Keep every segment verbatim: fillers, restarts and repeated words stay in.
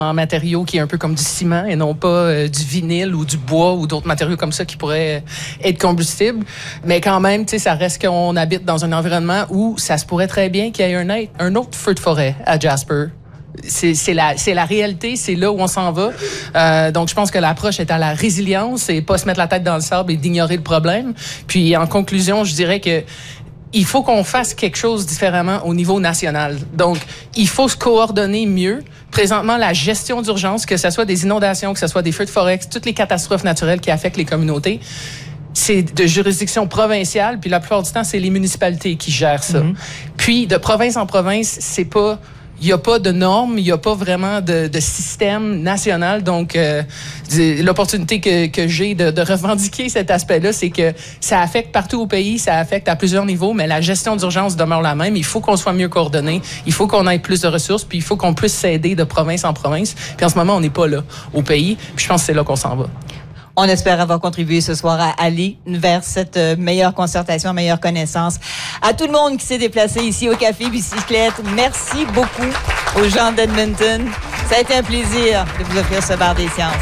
en matériaux qui est un peu comme du ciment et non pas euh, du vinyle ou du bois ou d'autres matériaux comme ça qui pourraient être combustibles. Mais quand même, tu sais, ça reste qu'on habite dans un environnement où ça se pourrait très bien qu'il y ait un, un autre feu de forêt à Jasper. C'est, c'est, la, c'est la réalité, c'est là où on s'en va. Euh, donc, je pense que l'approche est à la résilience et pas se mettre la tête dans le sable et d'ignorer le problème. Puis, en conclusion, je dirais que il faut qu'on fasse quelque chose différemment au niveau national. Donc, il faut se coordonner mieux. Présentement, la gestion d'urgence, que ce soit des inondations, que ce soit des feux de forêt, toutes les catastrophes naturelles qui affectent les communautés, c'est de juridiction provinciale, puis la plupart du temps, c'est les municipalités qui gèrent ça. Mm-hmm. Puis, de province en province, c'est pas... Il n'y a pas de normes, il n'y a pas vraiment de, de système national. Donc, euh, l'opportunité que, que j'ai de, de revendiquer cet aspect-là, c'est que ça affecte partout au pays, ça affecte à plusieurs niveaux, mais la gestion d'urgence demeure la même. Il faut qu'on soit mieux coordonné, il faut qu'on ait plus de ressources, puis il faut qu'on puisse s'aider de province en province. Puis en ce moment, on n'est pas là au pays, puis je pense que c'est là qu'on s'en va. On espère avoir contribué ce soir à aller vers cette meilleure concertation, meilleure connaissance. À tout le monde qui s'est déplacé ici au Café Bicyclette, merci beaucoup aux gens d'Edmonton. Ça a été un plaisir de vous offrir ce bar des sciences.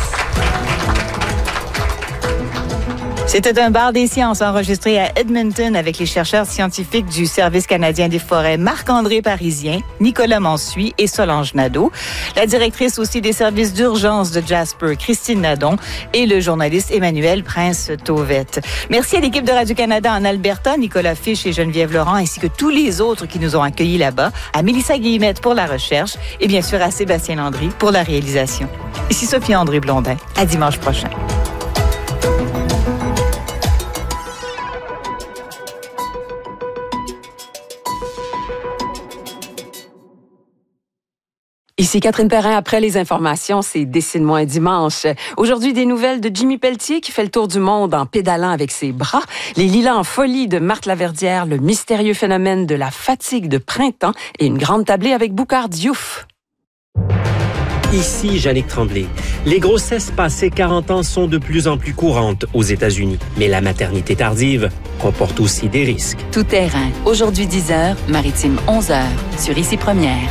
C'était un bar des sciences enregistré à Edmonton avec les chercheurs scientifiques du Service canadien des forêts Marc-André Parisien, Nicolas Mansuy et Solange Nadeau, la directrice aussi des services d'urgence de Jasper, Christine Nadon, et le journaliste Emmanuel Prince-Tauvette. Merci à l'équipe de Radio-Canada en Alberta, Nicolas Fiche et Geneviève Laurent, ainsi que tous les autres qui nous ont accueillis là-bas, à Mélissa Guillemette pour la recherche et bien sûr à Sébastien Landry pour la réalisation. Ici Sophie André Blondin. À dimanche prochain. Ici Catherine Perrin, après les informations, c'est Dessine-moi un dimanche. Aujourd'hui, des nouvelles de Jimmy Pelletier qui fait le tour du monde en pédalant avec ses bras, les lilas en folie de Marthe Laverdière, le mystérieux phénomène de la fatigue de printemps et une grande tablée avec Boucard Diouf. Ici Jannick Tremblay. Les grossesses passées quarante ans sont de plus en plus courantes aux États-Unis. Mais la maternité tardive comporte aussi des risques. Tout terrain. Aujourd'hui dix heures, Maritime onze heures, sur Ici Première.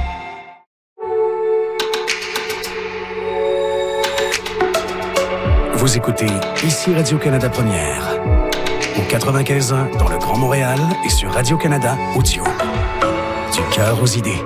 Vous écoutez Ici Radio-Canada Première. Au quatre-vingt-quinze ans dans le Grand Montréal et sur Radio-Canada Audio. Du cœur aux idées.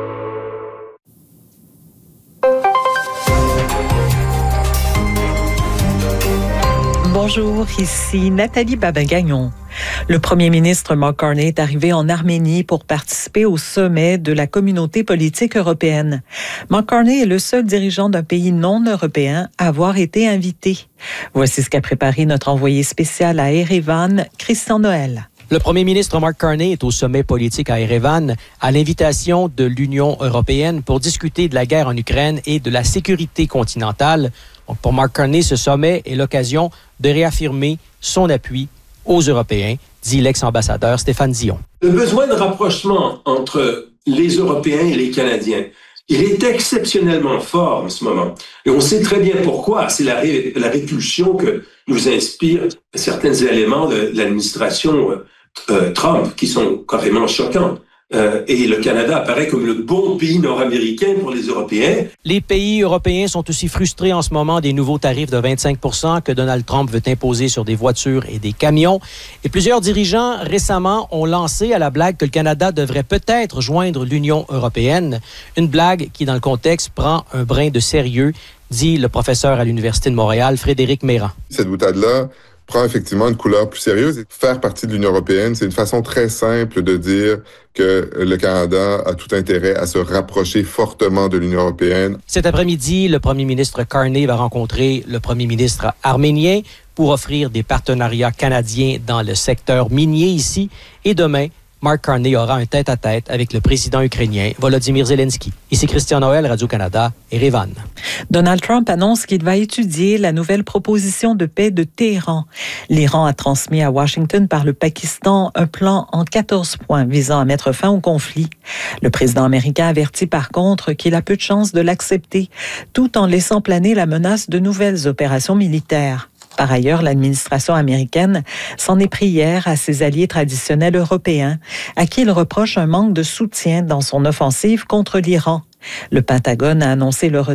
Bonjour, ici Nathalie Babin-Gagnon. Le premier ministre Mark Carney est arrivé en Arménie pour participer au sommet de la communauté politique européenne. Mark Carney est le seul dirigeant d'un pays non européen à avoir été invité. Voici ce qu'a préparé notre envoyé spécial à Erevan, Christian Noël. Le premier ministre Mark Carney est au sommet politique à Erevan à l'invitation de l'Union européenne pour discuter de la guerre en Ukraine et de la sécurité continentale. Donc pour Mark Carney, ce sommet est l'occasion de réaffirmer son appui aux Européens, dit l'ex-ambassadeur Stéphane Dion. Le besoin de rapprochement entre les Européens et les Canadiens, il est exceptionnellement fort en ce moment. Et on sait très bien pourquoi. C'est la, ré, la répulsion que nous inspirent certains éléments de l'administration euh, Trump qui sont carrément choquants. Euh, et le Canada apparaît comme le bon pays nord-américain pour les Européens. Les pays européens sont aussi frustrés en ce moment des nouveaux tarifs de vingt-cinq pour cent que Donald Trump veut imposer sur des voitures et des camions. Et plusieurs dirigeants récemment ont lancé à la blague que le Canada devrait peut-être joindre l'Union européenne. Une blague qui, dans le contexte, prend un brin de sérieux, dit le professeur à l'Université de Montréal, Frédéric Méran. Cette boutade-là prend effectivement une couleur plus sérieuse. Faire partie de l'Union européenne, c'est une façon très simple de dire que le Canada a tout intérêt à se rapprocher fortement de l'Union européenne. Cet après-midi, le premier ministre Carney va rencontrer le premier ministre arménien pour offrir des partenariats canadiens dans le secteur minier ici. Et demain, Mark Carney aura un tête-à-tête avec le président ukrainien Volodymyr Zelensky. Ici Christian Noël, Radio-Canada, Erevan. Donald Trump annonce qu'il va étudier la nouvelle proposition de paix de Téhéran. L'Iran a transmis à Washington par le Pakistan un plan en quatorze points visant à mettre fin au conflit. Le président américain avertit par contre qu'il a peu de chances de l'accepter, tout en laissant planer la menace de nouvelles opérations militaires. Par ailleurs, l'administration américaine s'en est pris hier à ses alliés traditionnels européens, à qui il reproche un manque de soutien dans son offensive contre l'Iran. Le Pentagone a annoncé le retrait